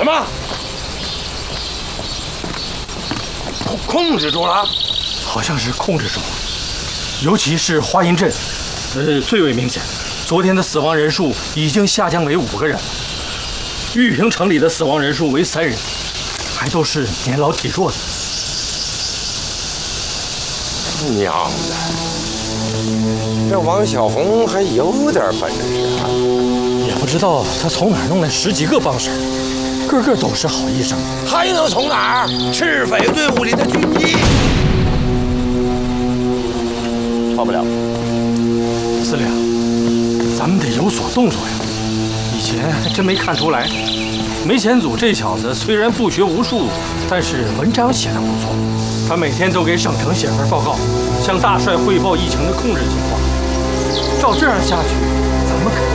什么？控制住了？ 好像是控制住了，尤其是花阴镇，最为明显。昨天的死亡人数已经下降为5个人了。玉平城里的死亡人数为3人，还都是年老体弱的。 娘的，这王小红还有点本事啊！ 也不知道他从哪儿弄来10几个帮手，个个都是好医生。 还能从哪儿？赤匪队伍里的军医。 错不了。 司令，咱们得有所动作呀！以前还真没看出来，梅显祖这小子虽然不学无术，但是文章写得不错。他每天都给省城写份报告，向大帅汇报疫情的控制情况。照这样下去，咱们肯定